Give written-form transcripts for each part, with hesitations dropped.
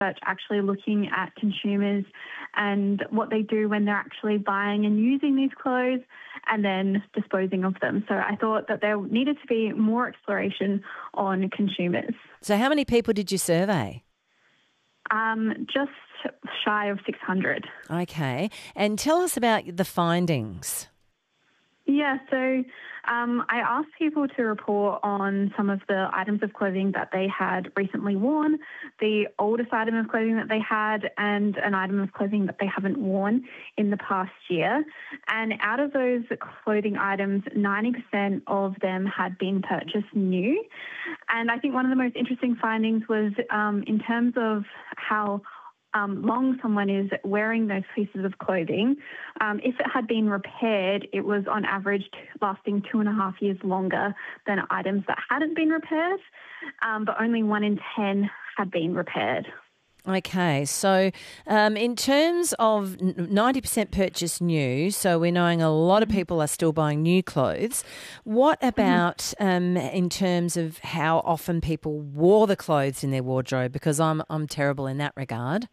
actually looking at consumers and what they do when they're actually buying and using these clothes and then disposing of them. So I thought that there needed to be more exploration on consumers. So how many people did you survey? Just shy of 600. Okay. And tell us about the findings. Yeah, so I asked people to report on some of the items of clothing that they had recently worn, the oldest item of clothing that they had, and an item of clothing that they haven't worn in the past year. And out of those clothing items, 90% of them had been purchased new. And I think one of the most interesting findings was in terms of how long someone is wearing those pieces of clothing. If it had been repaired, it was on average lasting 2.5 years longer than items that hadn't been repaired, but only 1 in 10 had been repaired. Okay, so in terms of 90% purchase new, so we're knowing a lot of people are still buying new clothes. What about in terms of how often people wore the clothes in their wardrobe? Because I'm terrible in that regard.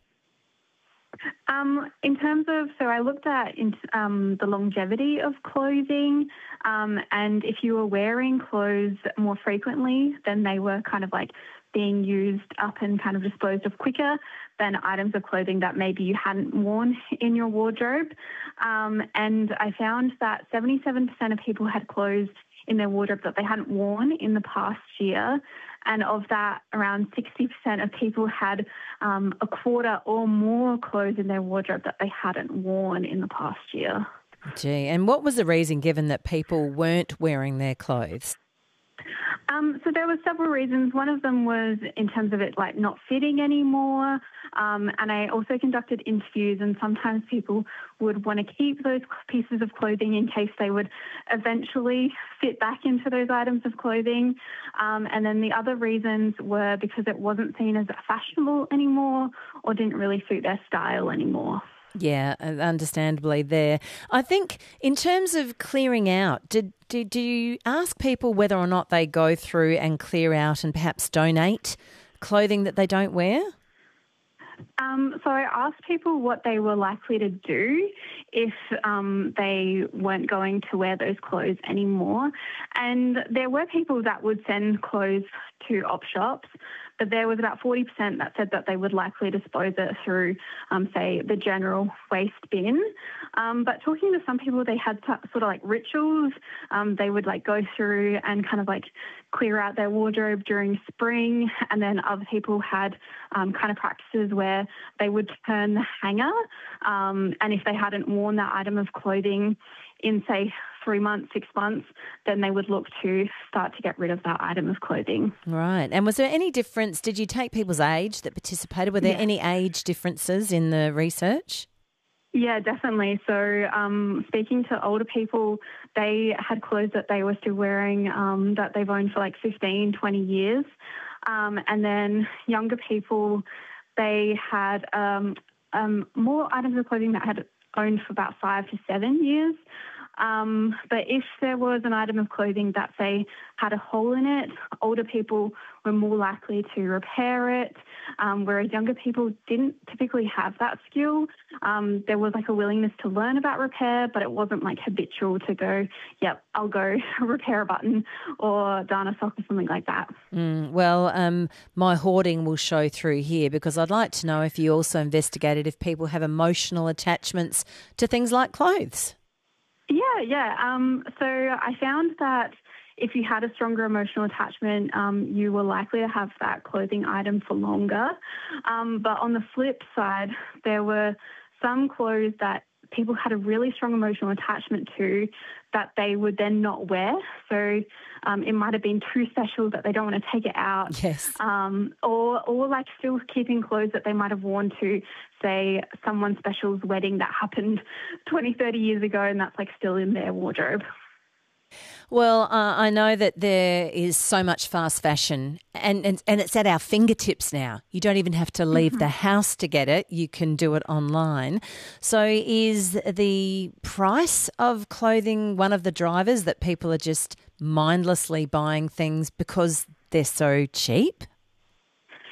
In terms of, so I looked at the longevity of clothing, and if you were wearing clothes more frequently, then they were kind of like being used up and kind of disposed of quicker than items of clothing that maybe you hadn't worn in your wardrobe. And I found that 77% of people had clothes in their wardrobe that they hadn't worn in the past year. And of that, around 60% of people had a quarter or more clothes in their wardrobe that they hadn't worn in the past year. Gee, and what was the reason given that people weren't wearing their clothes? So there were several reasons. One of them was in terms of it like not fitting anymore. And I also conducted interviews, and sometimes people would want to keep those pieces of clothing in case they would eventually fit back into those items of clothing. And then the other reasons were because it wasn't seen as fashionable anymore or didn't really suit their style anymore. Yeah, understandably there. I think in terms of clearing out, do you ask people whether or not they go through and clear out and perhaps donate clothing that they don't wear? So I asked people what they were likely to do if they weren't going to wear those clothes anymore. And there were people that would send clothes to op shops, but there was about 40% that said that they would likely dispose it through, say, the general waste bin. But talking to some people, they had sort of like rituals. They would like go through and kind of like clear out their wardrobe during spring, and then other people had kind of practices where they would turn the hanger, and if they hadn't worn that item of clothing in, say, 3 months, 6 months, then they would look to start to get rid of that item of clothing. Right. And was there any difference? Did you take people's age that participated? Were there any age differences in the research? Yeah, definitely. So speaking to older people, they had clothes that they were still wearing that they've owned for like 15, 20 years. And then younger people, they had more items of clothing that had owned for about 5 to 7 years. But if there was an item of clothing that, say, had a hole in it, older people were more likely to repair it, whereas younger people didn't typically have that skill. There was like a willingness to learn about repair, but it wasn't like habitual to go, yep, I'll go repair a button or darn a sock or something like that. Well, my hoarding will show through here, because I'd like to know if you also investigated if people have emotional attachments to things like clothes. Yeah. So I found that if you had a stronger emotional attachment, you were likely to have that clothing item for longer. But on the flip side, there were some clothes that people had a really strong emotional attachment to that they would then not wear. So it might have been too special that they don't want to take it out. Yes. Or like still keeping clothes that they might have worn to, say, someone special's wedding that happened 20, 30 years ago, and that's like still in their wardrobe. Well, I know that there is so much fast fashion and it's at our fingertips now. You don't even have to leave the house to get it. You can do it online. So is the price of clothing one of the drivers that people are just mindlessly buying things because they're so cheap?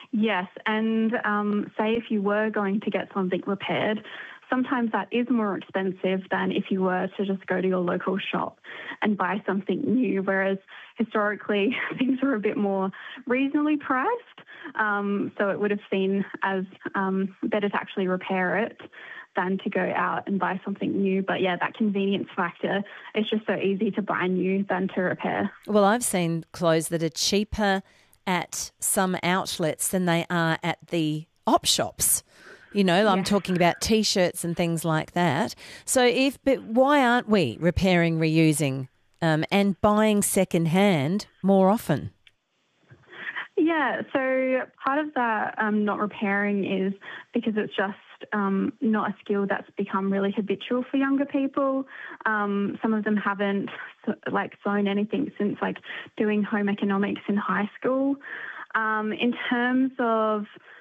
Yes, and say if you were going to get something repaired, sometimes that is more expensive than if you were to just go to your local shop and buy something new, whereas historically things were a bit more reasonably priced. So it would have seen as better to actually repair it than to go out and buy something new. But yeah, that convenience factor, it's just so easy to buy new than to repair. Well, I've seen clothes that are cheaper at some outlets than they are at the op shops. You know, I'm talking about T-shirts and things like that. So but why aren't we repairing, reusing and buying second-hand more often? Yeah, so part of that not repairing is because it's just not a skill that's become really habitual for younger people. Some of them haven't sewn anything since doing home economics in high school. In terms of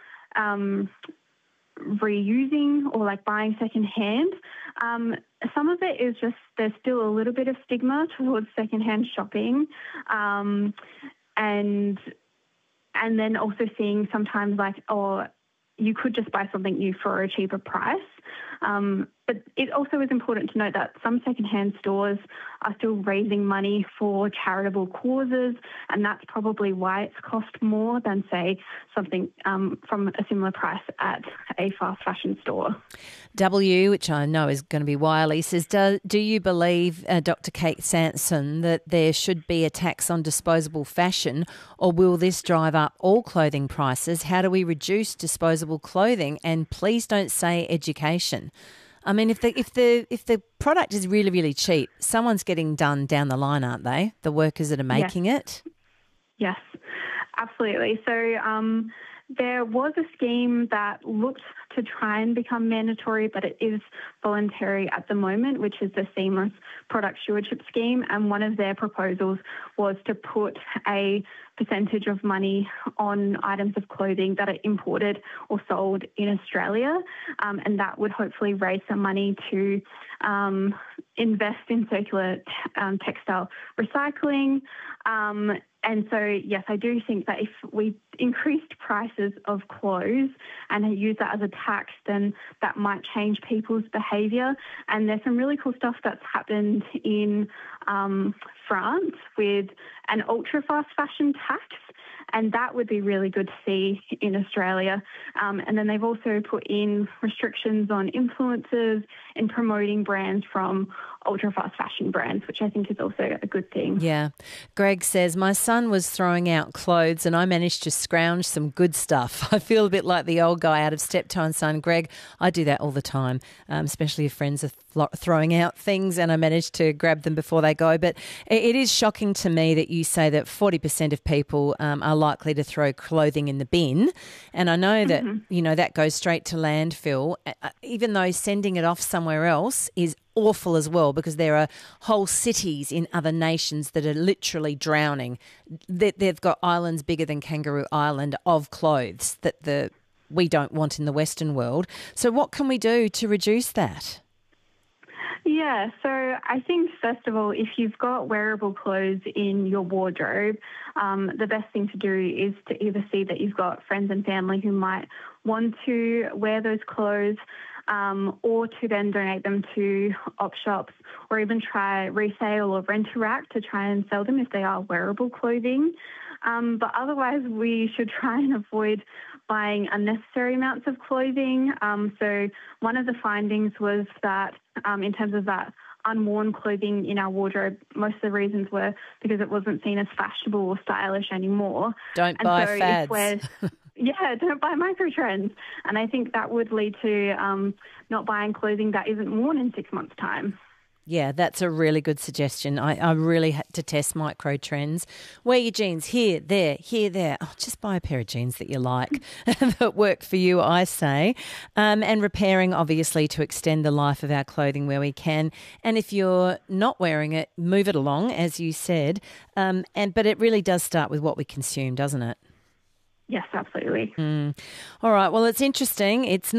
reusing or buying secondhand, some of it is just there's still a little bit of stigma towards secondhand shopping, and then also seeing sometimes you could just buy something new for a cheaper price. But it also is important to note that some secondhand stores are still raising money for charitable causes, and that's probably why it's cost more than, say, something from a similar price at a fast fashion store. W, which I know is going to be wily, says, do you believe, Dr. Kate Sanson, that there should be a tax on disposable fashion, or will this drive up all clothing prices? How do we reduce disposable clothing? And please don't say education. I mean, if the product is really, really cheap, someone's getting done down the line, aren't they? The workers that are making it? Yes, absolutely. So there was a scheme that looked to try and become mandatory, but it is voluntary at the moment, which is the Seamless Product Stewardship Scheme. And one of their proposals was to put a percentage of money on items of clothing that are imported or sold in Australia. And that would hopefully raise some money to invest in circular textile recycling. And so, yes, I do think that if we increased prices of clothes and use that as a tax, then that might change people's behaviour. And there's some really cool stuff that's happened in France with an ultra-fast fashion tax, and that would be really good to see in Australia. And then they've also put in restrictions on influencers and promoting brands from ultra-fast fashion brands, which I think is also a good thing. Yeah. Greg says, my son was throwing out clothes and I managed to scrounge some good stuff. I feel a bit like the old guy out of Steptoe and Son. Greg, I do that all the time, especially if friends are throwing out things and I manage to grab them before they go. But it is shocking to me that you say that 40% of people are likely to throw clothing in the bin. And I know that, that goes straight to landfill, even though sending it off somewhere else is awful as well, because there are whole cities in other nations that are literally drowning. They've got islands bigger than Kangaroo Island of clothes that we don't want in the Western world. So what can we do to reduce that? Yeah, so I think, first of all, if you've got wearable clothes in your wardrobe, the best thing to do is to either see that you've got friends and family who might want to wear those clothes, or to then donate them to op shops, or even try resale or rent-a-rack to try and sell them if they are wearable clothing. But otherwise, we should try and avoid buying unnecessary amounts of clothing. So one of the findings was that in terms of that unworn clothing in our wardrobe, most of the reasons were because it wasn't seen as fashionable or stylish anymore. Don't buy fads. Yeah, don't buy microtrends. And I think that would lead to not buying clothing that isn't worn in 6 months' time. Yeah, that's a really good suggestion. I really had to test micro trends. Wear your jeans here, there. Oh, just buy a pair of jeans that you like, that work for you, I say. And repairing, obviously, to extend the life of our clothing where we can. And if you're not wearing it, move it along, as you said. But it really does start with what we consume, doesn't it? Yes, absolutely. All right. Well, it's interesting. It's not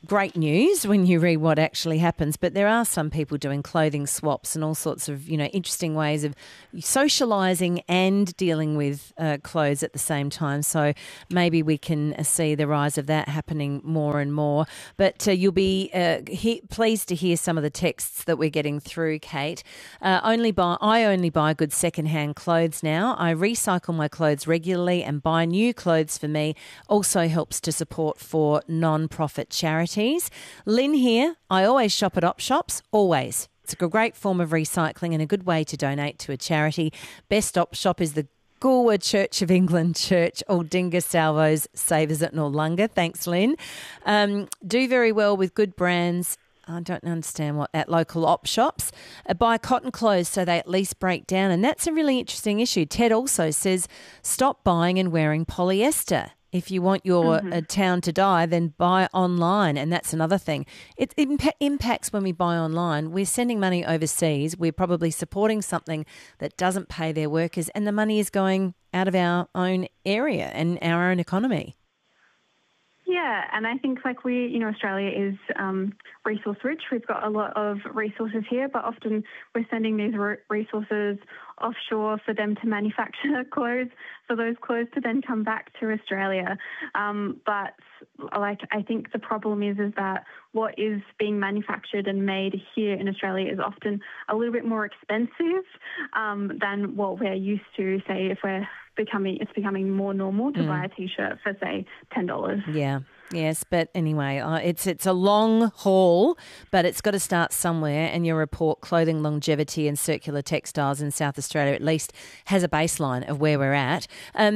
great news when you read what actually happens, but there are some people doing clothing swaps and all sorts of, interesting ways of socialising and dealing with clothes at the same time. So maybe we can see the rise of that happening more and more. But you'll be pleased to hear some of the texts that we're getting through, Kate. I only buy good second-hand clothes now. I recycle my clothes regularly, and buy new clothes for me also helps to support for non-profit charities. Lynn here. I always shop at op shops, always. It's a great form of recycling and a good way to donate to a charity. Best op shop is the Goolwa Church of England Church, Aldinga Salvos, Savers at Noarlunga. Thanks, Lynn. Do very well with good brands. I don't understand what at local op shops. Buy cotton clothes so they at least break down, and that's a really interesting issue. Ted also says stop buying and wearing polyester. If you want your town to die, then buy online, and that's another thing. It impacts when we buy online. We're sending money overseas. We're probably supporting something that doesn't pay their workers, and the money is going out of our own area and our own economy. Yeah, and I think Australia is resource rich. We've got a lot of resources here, but often we're sending these resources offshore for them to manufacture clothes, for those clothes to then come back to Australia. But I think the problem is that what is being manufactured and made here in Australia is often a little bit more expensive than what we're used to. Say if it's becoming more normal to buy a T-shirt for, say, $10. Yeah. Yes, but anyway, it's a long haul, but it's got to start somewhere, and your report, Clothing Longevity and Circular Textiles in South Australia, at least has a baseline of where we're at.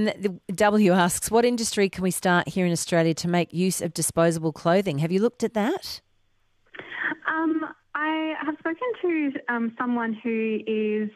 W asks, what industry can we start here in Australia to make use of disposable clothing? Have you looked at that? I have spoken to someone who is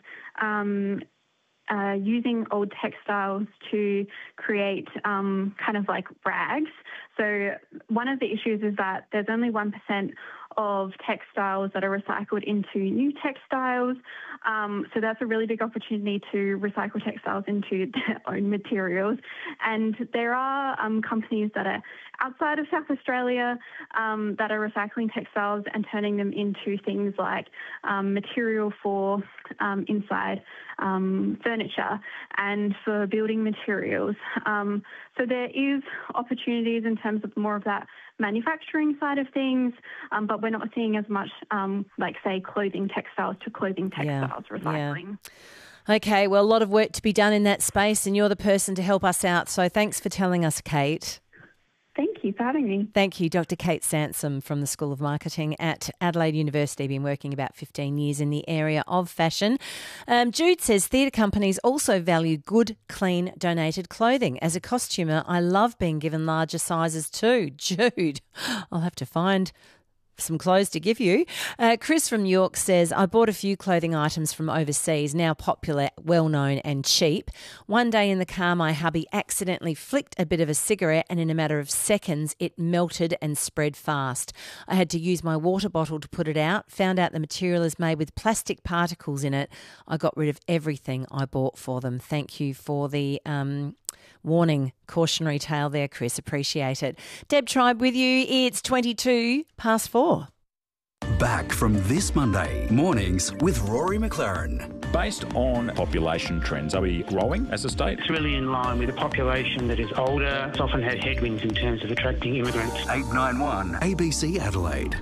using old textiles to create kind of like rags. So one of the issues is that there's only 1% of textiles that are recycled into new textiles. So that's a really big opportunity to recycle textiles into their own materials. And there are companies that are outside of South Australia that are recycling textiles and turning them into things like material for inside furniture and for building materials. So there is opportunities in terms of more of that manufacturing side of things, but we're not seeing as much say clothing textiles to clothing textiles recycling. Yeah. Okay, well, a lot of work to be done in that space, and you're the person to help us out. So thanks for telling us, Kate. Thank you for having me. Thank you, Dr. Kate Sansom from the School of Marketing at Adelaide University. Been working about 15 years in the area of fashion. Jude says theatre companies also value good, clean, donated clothing. As a costumer, I love being given larger sizes too. Jude, I'll have to find some clothes to give you. Chris from York says, I bought a few clothing items from overseas, now popular, well-known and cheap. One day in the car, my hubby accidentally flicked a bit of a cigarette, and in a matter of seconds, it melted and spread fast. I had to use my water bottle to put it out, found out the material is made with plastic particles in it. I got rid of everything I bought for them. Thank you for the warning, cautionary tale there, Chris. Appreciate it. Deb Tribe with you. It's 4:22. Back from this Monday, mornings with Rory McLaren. Based on population trends, are we growing as a state? It's really in line with a population that is older. It's often had headwinds in terms of attracting immigrants. 891 ABC Adelaide.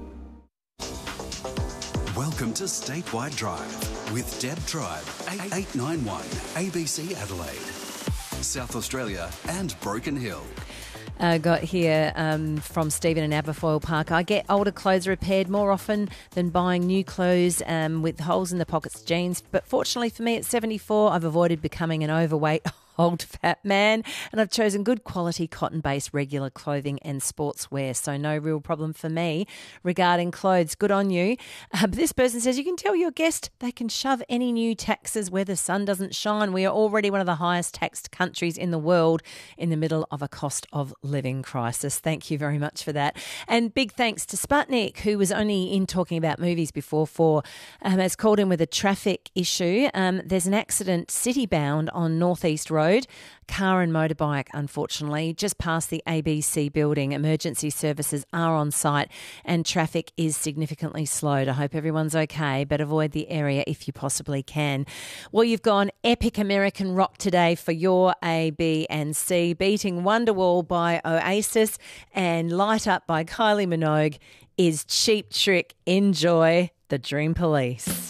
Welcome to Statewide Drive with Deb Tribe. 891 ABC Adelaide. South Australia and Broken Hill. Got here from Stephen in Aberfoyle Park. I get older clothes repaired more often than buying new clothes with holes in the pockets jeans. But fortunately for me at 74, I've avoided becoming an overweight old fat man, and I've chosen good quality cotton-based regular clothing and sportswear, so no real problem for me regarding clothes. Good on you. But this person says, you can tell your guest they can shove any new taxes where the sun doesn't shine. We are already one of the highest taxed countries in the world in the middle of a cost of living crisis. Thank you very much for that. And big thanks to Sputnik, who was only in talking about movies before, has called in with a traffic issue. There's an accident city-bound on North East Road Road. Car and motorbike, unfortunately, just past the ABC building. Emergency services are on site and traffic is significantly slowed. I hope everyone's okay, but avoid the area if you possibly can. Well, you've gone epic American rock today for your A, B and C, beating Wonderwall by Oasis and Light Up by Kylie Minogue is Cheap Trick. Enjoy the Dream Police.